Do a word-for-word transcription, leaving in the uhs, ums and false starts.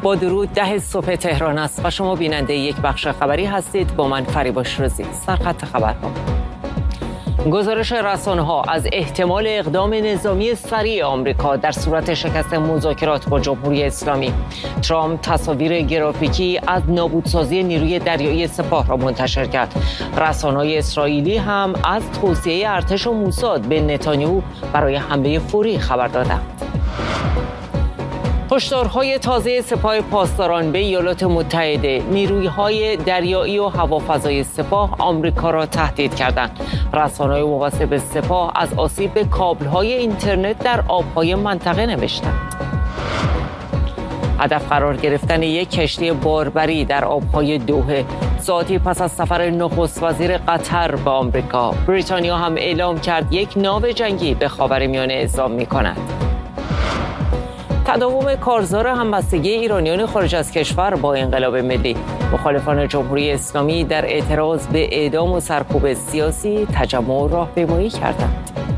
با درود ده صبح تهران است و شما بیننده یک بخش خبری هستید. با من فریبا شیرازی. سرخط خبرها: گزارش رسانه‌ها از احتمال اقدام نظامی سریع آمریکا در صورت شکست مذاکرات با جمهوری اسلامی. ترامپ تصاویر گرافیکی از نابودسازی نیروی دریایی سپاه را منتشر کرد. رسانه‌های اسرائیلی هم از توصیه ارتش و موساد به نتانیاهو برای حمله فوری خبر دادند. هشدارهای تازه سپاه پاسداران به ایالات متحده: نیروهای دریایی و هوافضای سپاه آمریکا را تهدید کردند. رسانه‌های وابسته به سپاه از آسیب به کابل‌های اینترنت در آب‌های منطقه نوشتند. هدف قرار گرفتن یک کشتی باربری در آب‌های دوحه. ساعتی پس از سفر نخست وزیر قطر به آمریکا، بریتانیا هم اعلام کرد یک ناو جنگی به خاورمیانه اعزام می‌کند. تداوم کارزار همبستگی ایرانیان خارج از کشور با انقلاب ملی. مخالفان جمهوری اسلامی در اعتراض به اعدام و سرکوب سیاسی تجمع و راهپیمایی کردند.